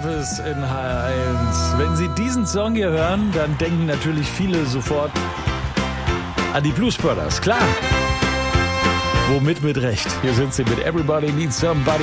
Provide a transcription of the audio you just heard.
Elvis in H1. Wenn Sie diesen Song hier hören, dann denken natürlich viele sofort an die Blues Brothers. Klar. Womit mit Recht. Hier sind sie mit Everybody Needs Somebody.